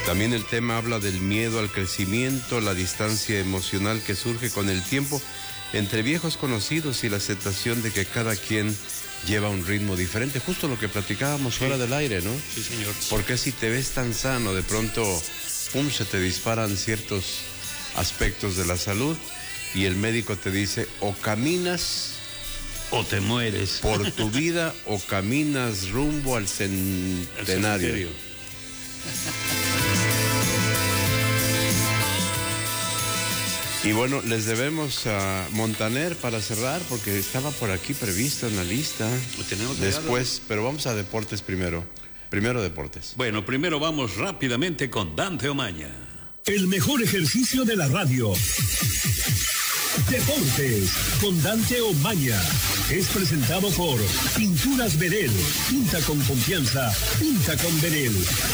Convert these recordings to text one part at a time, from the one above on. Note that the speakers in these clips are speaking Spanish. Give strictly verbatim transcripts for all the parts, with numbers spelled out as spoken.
También el tema habla del miedo al crecimiento, la distancia emocional que surge con el tiempo entre viejos conocidos y la aceptación de que cada quien lleva un ritmo diferente. Justo lo que platicábamos sí. fuera del aire, ¿no? Sí, señor. Porque si te ves tan sano, de pronto, pum, se te disparan ciertos aspectos de la salud y el médico te dice, o caminas o te mueres por tu vida o caminas rumbo al centenario. Y bueno, les debemos a Montaner para cerrar, porque estaba por aquí previsto en la lista. Lo tenemos después, pero vamos a deportes primero. Primero deportes. Bueno, primero vamos rápidamente con Dante Omaña. El mejor ejercicio de la radio. Deportes con Dante Omaña. Es presentado por Pinturas Verel. Pinta con confianza. Pinta con Verel.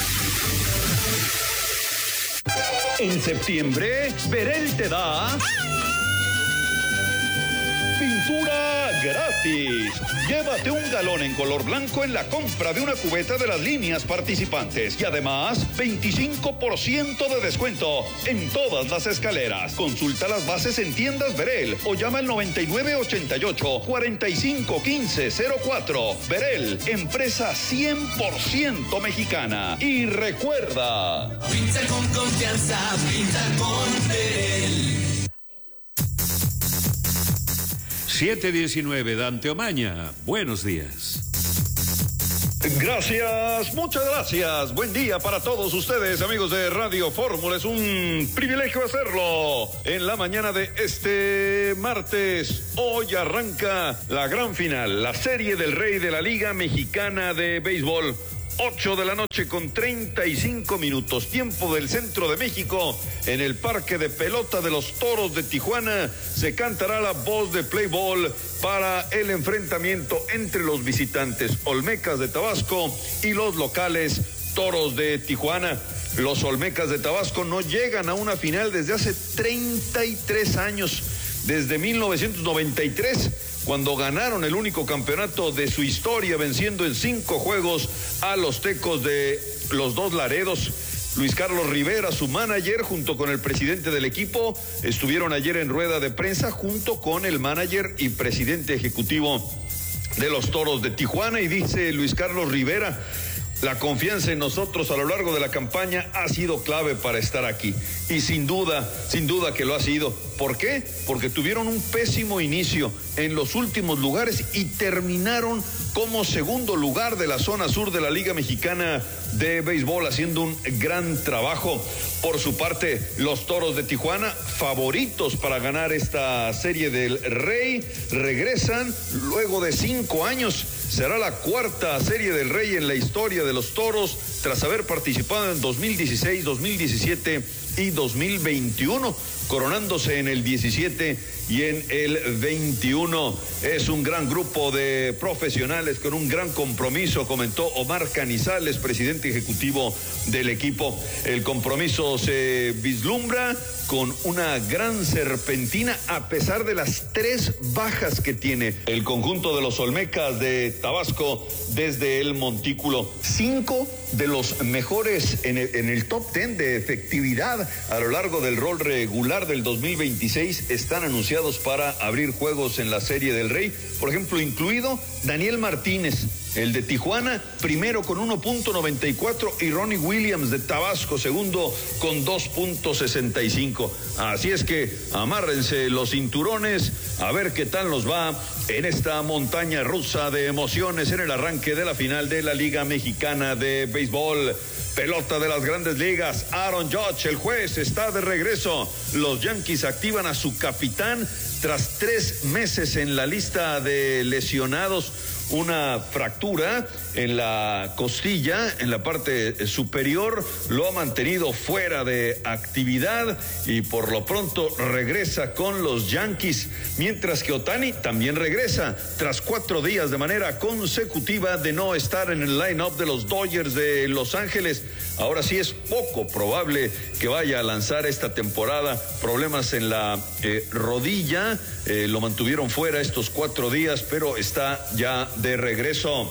En septiembre, Verel te da pintura gratis. Llévate un galón en color blanco en la compra de una cubeta de las líneas participantes. Y además, veinticinco por ciento de descuento en todas las escaleras. Consulta las bases en tiendas Verel o llama al noventa y nueve ochenta y ocho cuarenta y cinco quince cero cuatro. Verel, empresa cien por ciento mexicana. Y recuerda, pinta con confianza, pinta con Verel. siete diecinueve, Dante Omaña, buenos días. Gracias, muchas gracias. Buen día para todos ustedes, amigos de Radio Fórmula. Es un privilegio hacerlo en la mañana de este martes. Hoy arranca la gran final, la Serie del Rey de la Liga Mexicana de Béisbol. ocho de la noche con treinta y cinco minutos, tiempo del centro de México. En el Parque de Pelota de los Toros de Tijuana se cantará la voz de Play Ball para el enfrentamiento entre los visitantes Olmecas de Tabasco y los locales Toros de Tijuana. Los Olmecas de Tabasco no llegan a una final desde hace treinta y tres años, desde mil novecientos noventa y tres, cuando ganaron el único campeonato de su historia, venciendo en cinco juegos a los Tecos de los Dos Laredos. Luis Carlos Rivera, su manager, junto con el presidente del equipo, estuvieron ayer en rueda de prensa junto con el manager y presidente ejecutivo de los Toros de Tijuana, y dice Luis Carlos Rivera: la confianza en nosotros a lo largo de la campaña ha sido clave para estar aquí. Y sin duda, sin duda que lo ha sido. ¿Por qué? Porque tuvieron un pésimo inicio en los últimos lugares y terminaron como segundo lugar de la zona sur de la Liga Mexicana de Béisbol, haciendo un gran trabajo. Por su parte, los Toros de Tijuana, favoritos para ganar esta Serie del Rey, regresan luego de cinco años. Será la cuarta Serie del Rey en la historia de los Toros, tras haber participado en dos mil dieciséis, dos mil diecisiete y dos mil veintiuno, coronándose en el diecisiete y en el veintiuno. Es un gran grupo de profesionales con un gran compromiso, comentó Omar Canizales, presidente ejecutivo del equipo. El compromiso se vislumbra con una gran serpentina a pesar de las tres bajas que tiene el conjunto de los Olmecas de Tabasco desde el montículo. Cinco de los mejores en el, en el top ten de efectividad a lo largo del rol regular del dos mil veintiséis están anunciados para abrir juegos en la Serie del Rey. Por ejemplo, incluido Daniel Martínez, el de Tijuana, primero con uno punto noventa y cuatro, y Ronnie Williams de Tabasco, segundo con dos punto sesenta y cinco. Así es que amárrense los cinturones a ver qué tal nos va en esta montaña rusa de emociones en el arranque de la final de la Liga Mexicana de Béisbol. Pelota de las Grandes Ligas, Aaron Judge, el juez, está de regreso. Los Yankees activan a su capitán tras tres meses en la lista de lesionados. Una fractura en la costilla, en la parte superior, lo ha mantenido fuera de actividad y por lo pronto regresa con los Yankees, mientras que Ohtani también regresa tras cuatro días de manera consecutiva de no estar en el line-up de los Dodgers de Los Ángeles. Ahora sí es poco probable que vaya a lanzar esta temporada. Problemas en la eh, rodilla, eh, lo mantuvieron fuera estos cuatro días, pero está ya de regreso.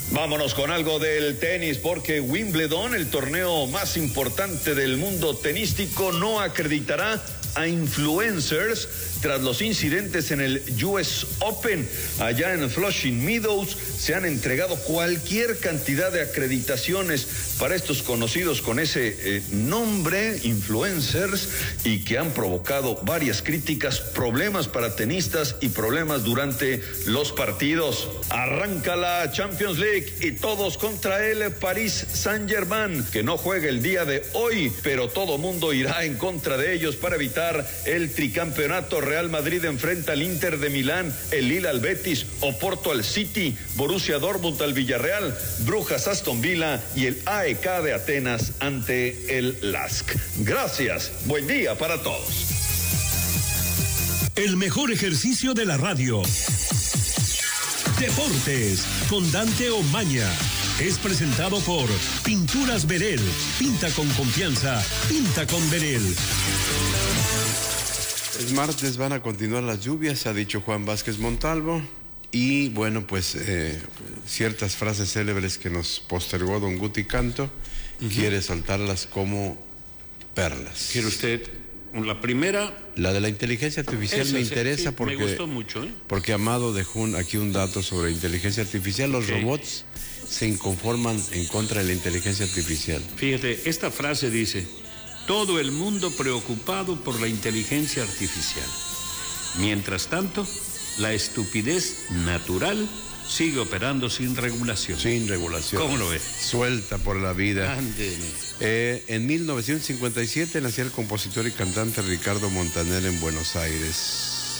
Vámonos con algo del tenis, porque Wimbledon, el torneo más importante del mundo tenístico, no acreditará a influencers tras los incidentes en el U S Open. Allá en Flushing Meadows se han entregado cualquier cantidad de acreditaciones para estos conocidos con ese eh, nombre, influencers, y que han provocado varias críticas, problemas para tenistas y problemas durante los partidos. Arranca la Champions League y todos contra el Paris Saint-Germain, que no juega el día de hoy, pero todo mundo irá en contra de ellos para evitar el tricampeonato. Real Madrid enfrenta al Inter de Milán, el Lille al Betis, Oporto al City, Borussia Dortmund al Villarreal, Brujas Aston Villa y el A E K de Atenas ante el Lask. Gracias, buen día para todos. El mejor ejercicio de la radio. Deportes con Dante Omaña. Es presentado por Pinturas Verel. Pinta con confianza. Pinta con Verel. Es martes, van a continuar las lluvias, ha dicho Juan Vázquez Montalvo. Y bueno, pues eh, ciertas frases célebres que nos postergó don Guti Canto, uh-huh. quiere soltarlas como perlas. ¿Quiere usted la primera? La de la inteligencia artificial Esa, me interesa sí, porque, me gustó mucho, ¿eh? porque Amado dejó un, aquí un dato sobre inteligencia artificial. Los okay. robots se inconforman en contra de la inteligencia artificial. Fíjate, esta frase dice: todo el mundo preocupado por la inteligencia artificial. Mientras tanto, la estupidez natural sigue operando sin regulación. Sin regulación. ¿Cómo lo ves? Suelta por la vida. Ándele. Eh, en mil novecientos cincuenta y siete nació el compositor y cantante Ricardo Montaner en Buenos Aires.